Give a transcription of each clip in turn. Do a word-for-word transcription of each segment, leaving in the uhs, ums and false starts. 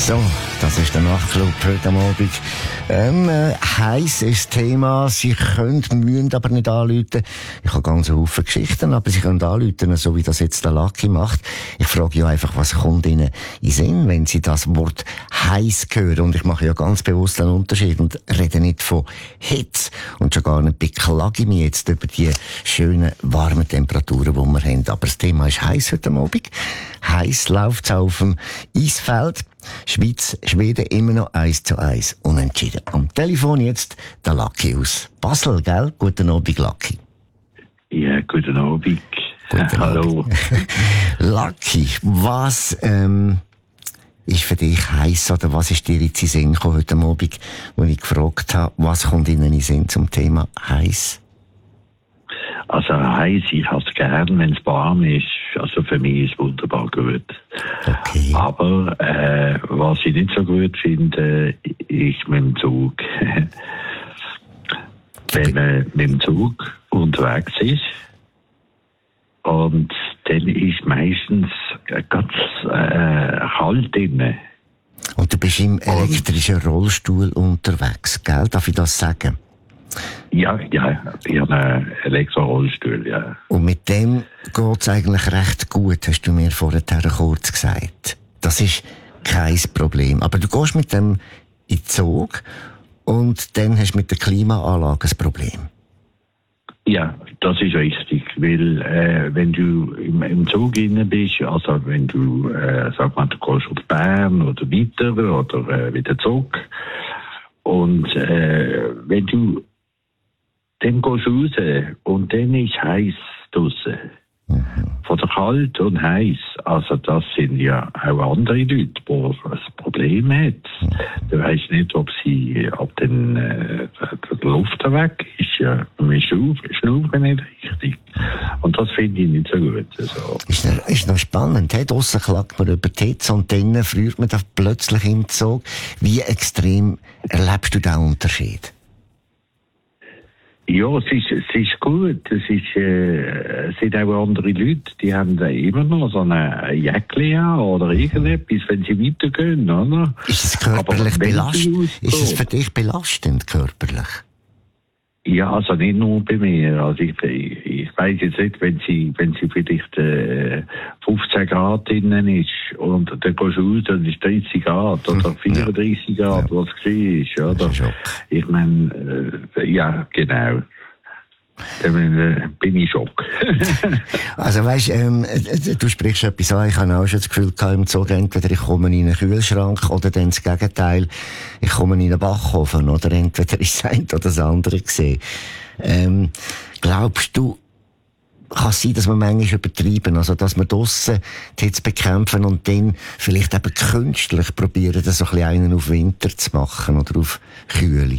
So, das ist der Nachtclub heute am Abend. Ähm, äh, heiß ist das Thema. Sie können, müssen aber nicht anrufen. Ich habe ganz viele Geschichten, aber Sie können anrufen, so wie das jetzt der Lucky macht. Ich frage ja einfach, was kommt Ihnen in den Sinn, wenn Sie das Wort heiß hören? Und ich mache ja ganz bewusst einen Unterschied und rede nicht von Hitze. Und schon gar nicht beklage ich mich jetzt über die schönen, warmen Temperaturen, die wir haben. Aber das Thema ist heiß heute Abend. Heiß läuft es auf dem Eisfeld. Schweiz, Schweden immer noch eins zu eins unentschieden. Am Telefon jetzt der Lucky aus Basel, gell? Guten Abend, Lucky. Ja, guten Abend. Guten Hallo. Abend. Lucky, was ähm, ist für dich heiß oder was ist dir jetzt in den Sinn gekommen heute Abend, wo ich gefragt habe, was kommt Ihnen in den Sinn zum Thema heiß? Also heiß, ich habe es gern, wenn es warm ist. Also für mich ist es wunderbar gut. Okay. Aber äh, was ich nicht so gut finde, ist mit dem Zug. Wenn man mit dem Zug unterwegs ist und dann ist meistens ganz äh, kalt drin. Und du bist im elektrischen Rollstuhl unterwegs, gell? Darf ich das sagen? Ja, ja, ich habe einen Elektrorollstuhl, ja. Und mit dem geht's eigentlich recht gut, hast du mir vorher kurz gesagt. Das ist kein Problem. Aber du gehst mit dem in den Zug und dann hast du mit der Klimaanlage ein Problem. Ja, das ist richtig, weil äh, wenn du im, im Zug drin bist, also wenn du, äh, sag mal, du gehst auf Bern oder weiter oder äh, wieder zurück und äh, wenn du dann gehst du raus und dann ist heiß draussen. Mhm. Von der kalt und heiß. Also das sind ja auch andere Leute, die ein Problem haben. Mhm. Du weißt nicht, ob sie, ob dann äh, die Luft weg ist. Ja, wir schnaufen nicht richtig. Und das finde ich nicht so gut. Also. Ist, noch, ist noch spannend. Hey? Draussen klagt man über die Hitze und dann friert man da plötzlich im Zug. Wie extrem erlebst du diesen Unterschied? Ja, es ist, es ist gut. Es, ist, äh, es sind auch andere Leute, die haben da immer noch so eine Jäckli an oder irgendetwas, wenn sie weitergehen, oder? Ist es körperlich belastend? Ist es für dich belastend, körperlich? Ja, also nicht nur bei mir. Also ich, ich, ich weiss jetzt nicht, wenn sie, wenn sie vielleicht äh, fünfzehn Grad drinnen ist und dann gehst du raus und ist dreißig Grad oder vierunddreißig ja. Grad, ja. Was es war, oder? Ich meine, äh, ja, genau. Dann bin ich schock. Also weisst, ähm, du sprichst etwas an, ich habe auch schon das Gefühl gehabt im Zug, entweder ich komme in einen Kühlschrank oder dann das Gegenteil, ich komme in einen Backofen, oder entweder ist das eine oder das andere gesehen. Ähm, glaubst du, kann es sein, dass wir manchmal übertreiben, also dass wir draussen die Hitze bekämpfen und dann vielleicht eben künstlich probieren, das so ein bisschen einen auf Winter zu machen oder auf Kühle?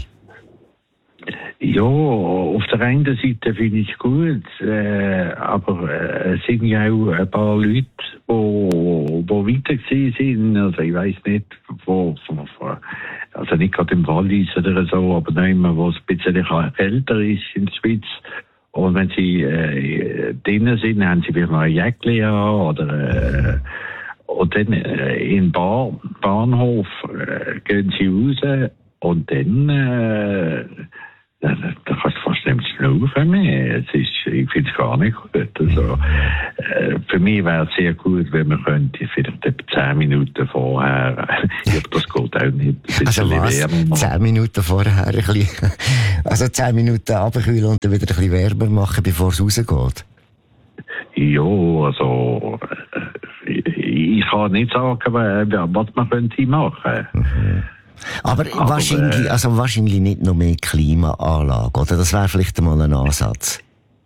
Ja, auf der einen Seite finde ich es gut, äh, aber äh, es sind ja auch ein paar Leute, die weiter gewesen sind. Also ich weiss nicht, wo, wo, wo, also nicht gerade im Wallis oder so, aber noch immer, wo es ein bisschen kälter ist in der Schweiz. Und wenn sie äh, drinnen sind, haben sie vielleicht noch ein Jäckli an oder äh, und dann äh, in Bar, Bahnhof äh, gehen sie raus und dann äh, Da, da kannst du fast nicht schnaufen mehr. Es ist, ich finde es gar nicht gut. Also, äh, für mich wäre es sehr gut, wenn man könnte, vielleicht etwa zehn Minuten vorher, ja, das geht auch nicht, ein also was? zehn Minuten vorher ein bisschen, also zehn Minuten runterkühlen und dann wieder ein bisschen wärmer machen, bevor es rausgeht? Ja, also, ich, ich kann nicht sagen, was man könnte machen. Mhm. Aber, Aber wahrscheinlich, äh, also wahrscheinlich nicht noch mehr Klimaanlage, oder? Das wäre vielleicht einmal ein Ansatz.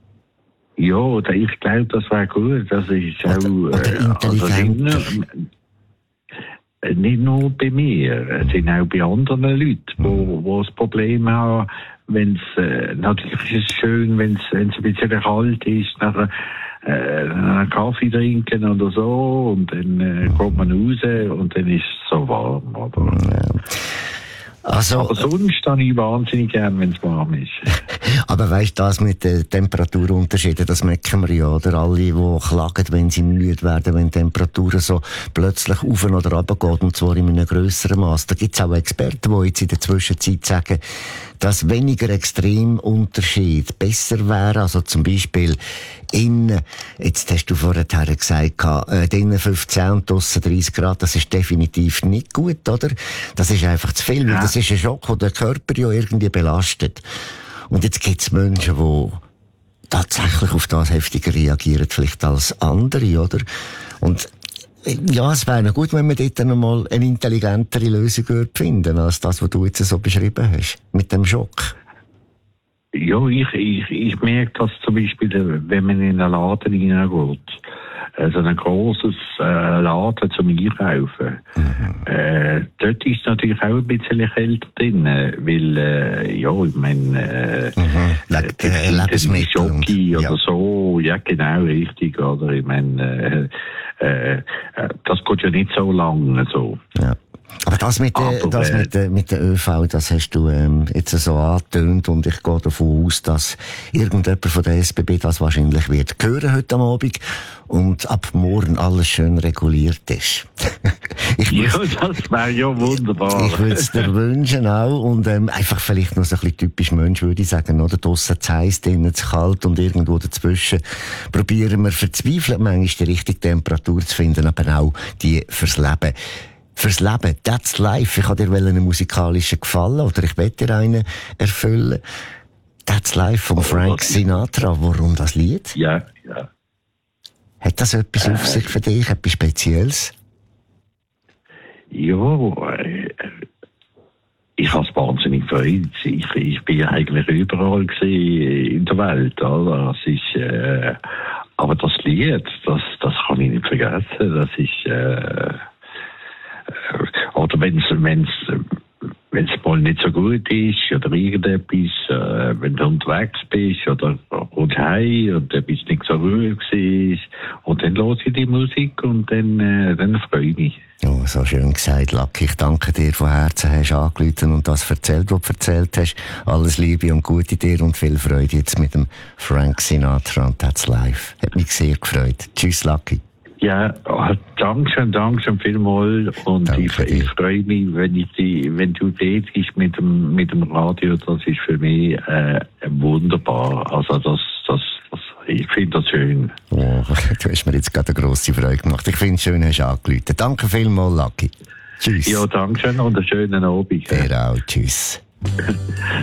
Ja, ich glaube, das wäre gut. Das ist oder, auch, oder intelligent. Also nicht, nicht nur bei mir, es sind auch bei anderen Leuten, die mhm. das Problem haben, wenn es, äh, natürlich ist es schön, wenn es ein bisschen kalt ist, nachher äh, einen Kaffee trinken oder so und dann äh, kommt man raus und dann ist es so warm. Oder? Ja. Also, aber sonst habe ich wahnsinnig gern, wenn es warm ist. Aber weißt du, das mit den Temperaturunterschieden, das merken wir ja, oder? Alle, die klagen, wenn sie müde werden, wenn die Temperaturen so plötzlich auf oder runter gehen, und zwar in einem grösseren Maß. Da gibt es auch Experten, die jetzt in der Zwischenzeit sagen, dass weniger Extremunterschied besser wäre. Also zum Beispiel innen, jetzt hast du vorher gesagt, äh, innen fünfzehn und draussen dreißig Grad, das ist definitiv nicht gut, oder? Das ist einfach zu viel, ja. Weil das ist ein Schock, der den Körper ja irgendwie belastet. Und jetzt gibt es Menschen, die tatsächlich auf das heftiger reagieren, vielleicht als andere, oder? Und ja, es wäre gut, wenn wir dort einmal eine intelligentere Lösung finden, als das, was du jetzt so beschrieben hast, mit dem Schock. Ja, ich, ich, ich merke das zum Beispiel, wenn man in einen Laden hineingeht. Also ein grosses äh, Laden zum Einkaufen. Mhm. Äh, dort ist natürlich auch ein bisschen kälter drin, weil, äh, ja, ich meine, äh, mhm. Le- äh, Lebensmittel Schoki oder ja. so, ja genau, richtig, oder? Ich meine, äh, äh, das geht ja nicht so lange, so. Ja. Aber das mit, Aber, der, das äh, mit, der, mit der ÖV, das hast du ähm, jetzt so angetönt und ich gehe davon aus, dass irgendjemand von der S B B das wahrscheinlich wird hören heute am Abend und ab morgen alles schön reguliert ist. ich ja, das wäre ja wunderbar. Ich würde es dir wünschen auch und ähm, einfach vielleicht noch so ein bisschen typisch Mensch, würde ich sagen, oder? Draussen zu heiß, drinnen zu kalt und irgendwo dazwischen probieren wir verzweifelt manchmal die richtige Temperatur zu finden, aber auch die fürs Leben. Fürs Leben, that's life. Ich habe dir einen musikalischen gefallen oder ich werde dir einen erfüllen. That's life von Frank Sinatra. Warum das Lied? Ja, ja. Hat das etwas äh, auf sich für dich, etwas Spezielles? Ja, äh, ich habe es wahnsinnig gefreut. Ich, ich bin ja eigentlich überall gewesen in der Welt, oder? Das ist, äh, aber das Lied, das, das kann ich nicht vergessen. Das ist, äh, oder wenn's, wenn's, wenn's mal nicht so gut ist, oder irgendetwas, äh, wenn du unterwegs bist, oder kommst heim, und etwas nicht so ruhig ist, und dann höre ich die Musik, und dann, äh, dann freue ich mich. Oh, so schön gesagt, Lucky. Ich danke dir von Herzen, hast angerufen und das erzählt, was du erzählt hast. Alles Liebe und Gute dir und viel Freude jetzt mit dem Frank Sinatra und That's Life. Hat mich sehr gefreut. Tschüss, Lucky. Ja, danke schön, danke schön vielmals. Und ich, ich freue mich, wenn ich die, wenn du redest mit dem, mit dem Radio, das ist für mich, äh, wunderbar. Also, das, das, das ich finde das schön. Oh, du hast mir jetzt gerade eine grosse Freude gemacht. Ich finde es schön, hast du angerufen. Danke vielmals, Lucky. Tschüss. Ja, danke schön und einen schönen Abend. Dir auch. Tschüss.